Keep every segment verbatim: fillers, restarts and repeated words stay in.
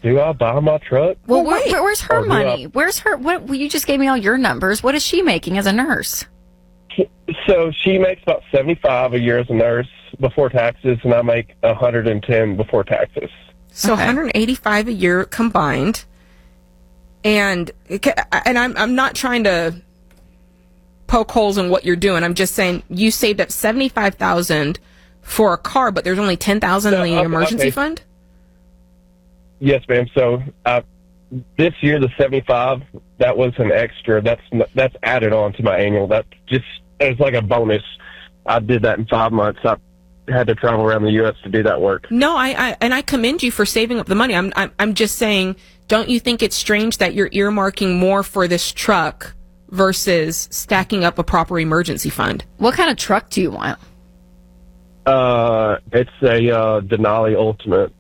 do I buy my truck? Well, where, where, where's her Or do I- money? Where's her? What? Well, you just gave me all your numbers. What is she making as a nurse? So she makes about seventy-five a year as a nurse before taxes, and I make one hundred ten before taxes. So Okay. one hundred eighty-five a year combined. And and I'm I'm not trying to poke holes in what you're doing. I'm just saying you saved up seventy-five thousand for a car, but there's only ten thousand No, in the okay, emergency okay. fund? Yes, ma'am. So uh, this year, the seventy-five, that was an extra. That's n- that's added on to my annual. That just it's like a bonus. I did that in five months. I had to travel around the U S to do that work. No, I, I and I commend you for saving up the money. I'm, I'm I'm just saying, don't you think it's strange that you're earmarking more for this truck versus stacking up a proper emergency fund? What kind of truck do you want? Uh, it's a uh, Denali Ultimate.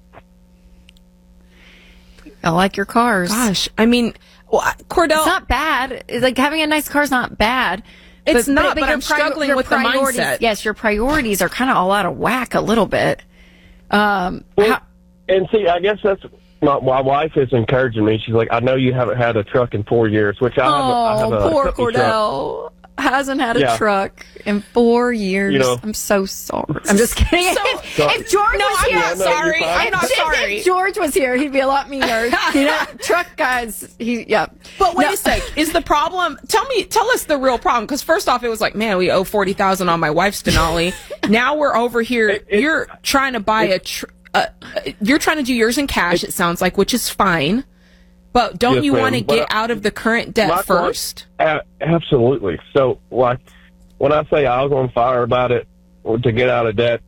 I like your cars. Gosh, I mean, well, Cordell, It's not bad. It's like having a nice car is not bad. It's not, but your I'm struggling your with the priorities- mindset. Yes, your priorities are kind of all out of whack a little bit. Um, Well, how- and see, I guess that's my, my wife is encouraging me. She's like, I know you haven't had a truck in four years, which I have. a, I have oh, a poor company truck. Cordell hasn't had a Yeah. truck in four years. You know. I'm so sorry. I'm just kidding. So- if, So- if George No, was I'm here, not no, sorry. you're fine. I'm not if, sorry. if George was here, he'd be a lot meaner. You know, truck guys. He yeah. But wait No. a sec. Is the problem? Tell me. Tell us the real problem. Because first off, it was like, man, we owe forty thousand on my wife's Denali. Now we're over here. It- it- you're trying to buy a. Tr- uh, you're trying to do yours in cash. It sounds like, which is fine. But don't Yes, you ma'am. want to But, get uh, out of the current debt my first? A- absolutely. So, like, when I say I was on fire about it to get out of debt,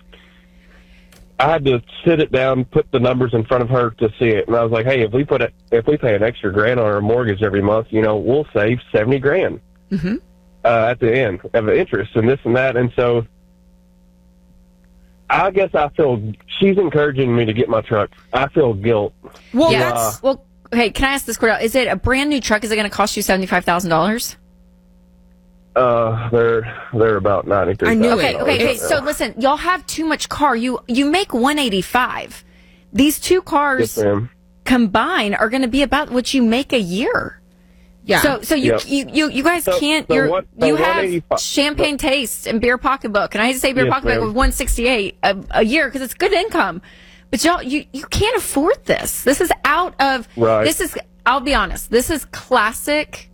I had to sit it down, put the numbers in front of her to see it, and I was like, "Hey, if we put it, if we pay an extra grand on our mortgage every month, you know, we'll save seventy grand Mm-hmm. uh, at the end of interest and this and that." And so, I guess I feel she's encouraging me to get my truck. I feel guilt. Well, yeah. that's Well, hey, can I ask this, Cordell? Is it a brand new truck? Is it going to cost you seventy five thousand dollars? Uh, they're they're about ninety three. I knew Okay, it. okay, okay. It's- So listen, y'all have too much car. You you make one eighty five. These two cars Yes, ma'am. combined are going to be about what you make a year. yeah. So so you Yep. you, you you guys So- can't. so You're what- so you have one eighty-five champagne taste and beer pocketbook, and I hate to say beer Yes, pocketbook ma'am. with one sixty eight a, a year because it's good income, but y'all you you can't afford this. This is out of Right. This is. I'll be honest. This is classic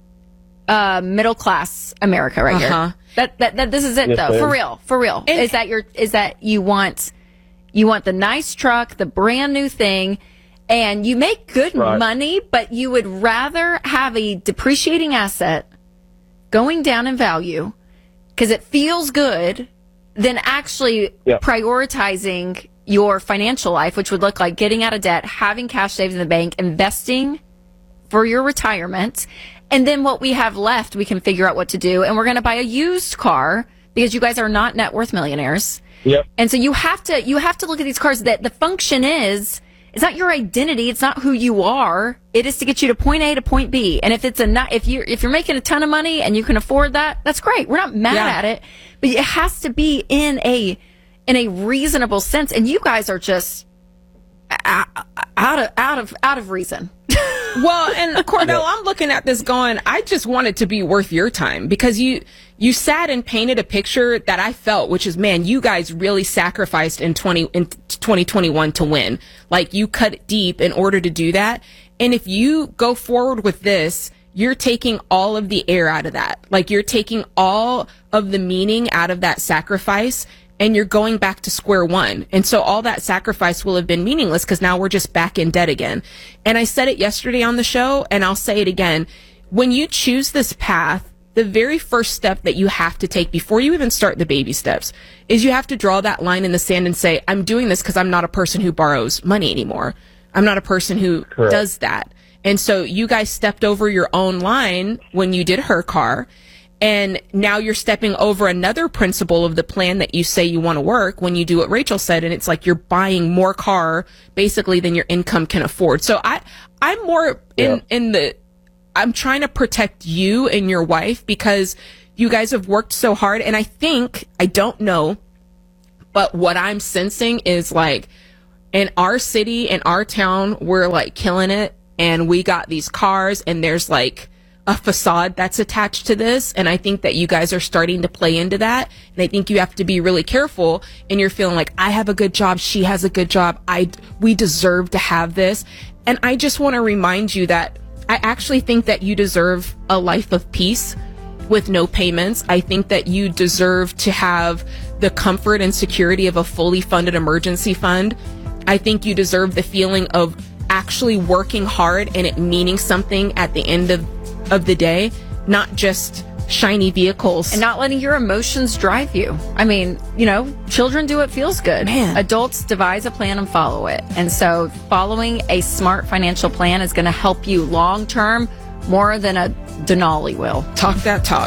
uh, middle class America right Uh-huh. here. That, that that this is it Yes, though. ma'am. For real, for real. And- is that your is that you want you want the nice truck, the brand new thing, and you make good Right. money, but you would rather have a depreciating asset going down in value because it feels good than actually Yep. prioritizing your financial life, which would look like getting out of debt, having cash saved in the bank, investing for your retirement. And then what we have left, we can figure out what to do. And we're going to buy a used car because you guys are not net worth millionaires. Yep. And so you have to, you have to look at these cars that the function is, it's not your identity. It's not who you are. It is to get you to point A to point B. And if it's a, not, if you're, if you're making a ton of money and you can afford that, that's great. We're not mad Yeah. at it, but it has to be in a, in a reasonable sense. And you guys are just out of, out of, out of reason. Well, and Cordell, I'm looking at this going, I just want it to be worth your time because you, you sat and painted a picture that I felt, which is, man, you guys really sacrificed in twenty, in twenty twenty-one to win. Like you cut it deep in order to do that. And if you go forward with this, you're taking all of the air out of that. Like you're taking all of the meaning out of that sacrifice. And you're going back to square one. And so all that sacrifice will have been meaningless because now we're just back in debt again. And I said it yesterday on the show, and I'll say it again. When you choose this path, the very first step that you have to take before you even start the baby steps is you have to draw that line in the sand and say, I'm doing this because I'm not a person who borrows money anymore. I'm not a person who Correct. does that. And so you guys stepped over your own line when you did her car. And now you're stepping over another principle of the plan that you say you want to work when you do what Rachel said. And it's like you're buying more car basically than your income can afford. So I, I'm more in, Yeah. in the, I'm trying to protect you and your wife because you guys have worked so hard. And I think, I don't know, but what I'm sensing is like, in our city, in our town, we're like killing it. And we got these cars, and there's like a facade that's attached to this. And I think that you guys are starting to play into that. And I think you have to be really careful. And you're feeling like, I have a good job. She has a good job. I, we deserve to have this. And I just want to remind you that I actually think that you deserve a life of peace with no payments. I think that you deserve to have the comfort and security of a fully funded emergency fund. I think you deserve the feeling of actually working hard and it meaning something at the end of, of the day, not just shiny vehicles. And not letting your emotions drive you. I mean, you know, children do what feels good. Man. Adults devise a plan and follow it. And so following a smart financial plan is going to help you long term more than a Denali will. Talk that talk.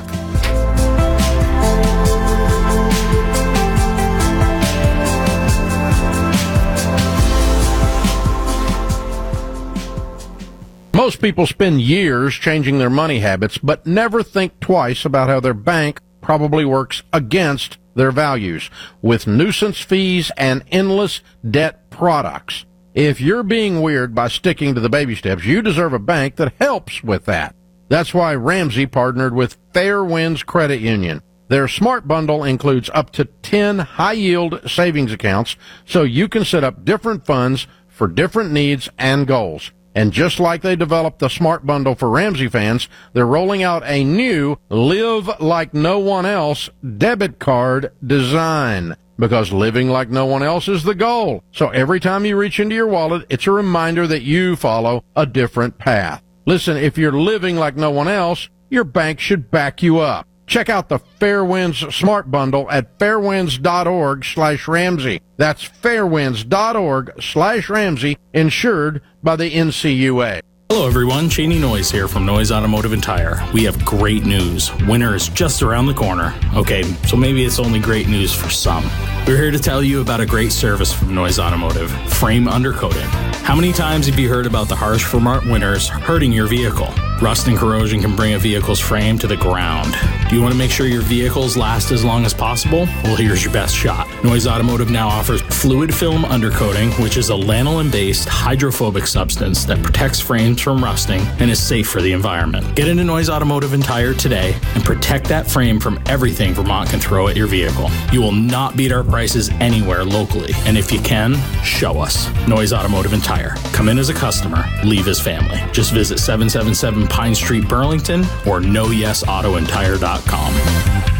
Most people spend years changing their money habits, but never think twice about how their bank probably works against their values with nuisance fees and endless debt products. If you're being weird by sticking to the baby steps, you deserve a bank that helps with that. That's why Ramsey partnered with Fair Winds Credit Union. Their Smart Bundle includes up to ten high-yield savings accounts, so you can set up different funds for different needs and goals. And just like they developed the Smart Bundle for Ramsey fans, they're rolling out a new Live Like No One Else debit card design. Because living like no one else is the goal. So every time you reach into your wallet, it's a reminder that you follow a different path. Listen, if you're living like no one else, your bank should back you up. Check out the Fairwinds Smart Bundle at fairwinds.org slash Ramsey. That's fairwinds.org slash Ramsey, insured by the N C U A. Hello everyone, Cheney Noyes here from Noyes Automotive and Tire. We have great news. Winter is just around the corner. Okay, so maybe it's only great news for some. We're here to tell you about a great service from Noyes Automotive, frame undercoating. How many times have you heard about the harsh Vermont winters hurting your vehicle? Rust and corrosion can bring a vehicle's frame to the ground. Do you want to make sure your vehicles last as long as possible? Well, here's your best shot. Noyes Automotive now offers fluid film undercoating, which is a lanolin-based hydrophobic substance that protects frames from rusting and is safe for the environment. Get into Noyes Automotive and Tire today and protect that frame from everything Vermont can throw at your vehicle. You will not beat our prices anywhere locally, and if you can, show us. Noyes Automotive and Tire. Come in as a customer, leave as family. Just visit seven seven seven Pine Street, Burlington, or know yes auto and tire dot com.